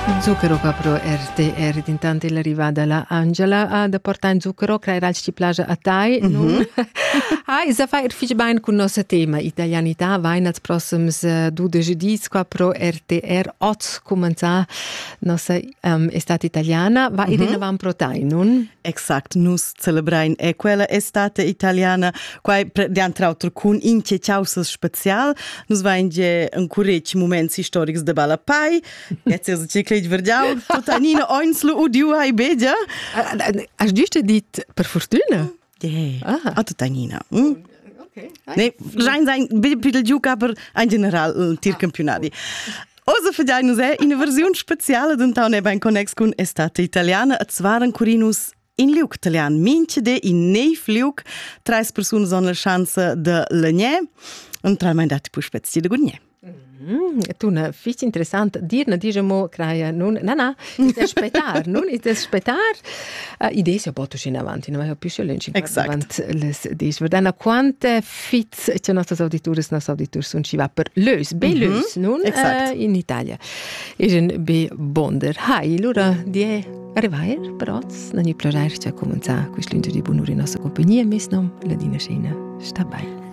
Zucchero pro RTR intanto l'arrivata la Angela da portare in zucchero creare ci piace a te non se fa fiche bene con il nostro tema italianità vai nels prossims 12 dies qua pro RTR 8 comincia nostra estate italiana va rinnovare pro te non Exakt, nus celebrain quella estate italiana quai diantra altro con inche ciausas special nus vain je encourage moments historics de bala pai jetzt es ciclid vergiau totanina einslu udiu ai beja has giusto dit per fortuna totanina okay ne jain sein bitte giuca per in general tir campionati Osa fagiai-nus in una versione speciale d'untau ne ben connex con estate italiana a zvaren curinus in liuk italian. Mince de in neif liuk, 3 personas hanno la chance de legner, und 3 mein dati pu spezi de gugner. Tu ne fich interessant dir na diciamo creia non it aspettar non it aspettar idee si boto in avanti non va più lunch Exakt. les dis verdana quante fits c'è nostros auditores sun ci va per lös belus non in Italia e be bonder hai lura die arrivair però non ni plarer c'è comincia questo lunch di bunuri nostra compagnia mes nom la dina scena sta bei